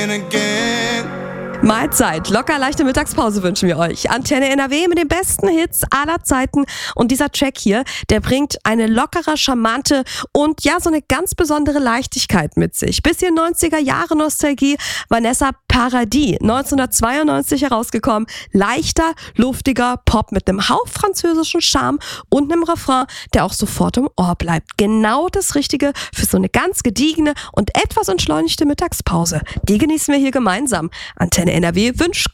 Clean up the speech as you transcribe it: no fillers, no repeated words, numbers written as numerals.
begin again. Mahlzeit, locker leichte Mittagspause wünschen wir euch. Antenne NRW mit den besten Hits aller Zeiten. Und dieser Track hier, der bringt eine lockere, charmante und ja, so eine ganz besondere Leichtigkeit mit sich. Bisschen 90er-Jahre-Nostalgie. Vanessa Paradis, 1992 herausgekommen. Leichter, luftiger Pop mit einem Hauch französischen Charme und einem Refrain, der auch sofort im Ohr bleibt. Genau das Richtige für so eine ganz gediegene und etwas entschleunigte Mittagspause. Die genießen wir hier gemeinsam. Antenne NRW wünscht